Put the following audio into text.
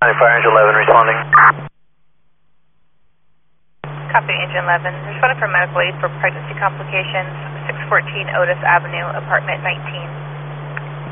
Fire Engine 11 responding. Copy Engine 11. Responding for medical aid for pregnancy complications, 614 Otis Avenue, apartment 19.